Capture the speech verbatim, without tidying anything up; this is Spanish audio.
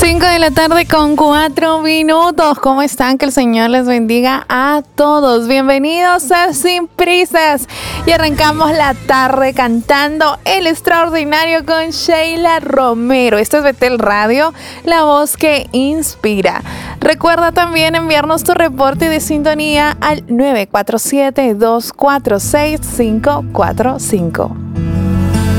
cinco de la tarde con cuatro minutos. ¿Cómo están? Que el Señor les bendiga a todos. Bienvenidos a Sin Prisas. Y arrancamos la tarde cantando El Extraordinario con Sheila Romero. Esto es Betel Radio, la voz que inspira. Recuerda también enviarnos tu reporte de sintonía al nueve cuatro siete, dos cuatro seis, cinco cuatro cinco.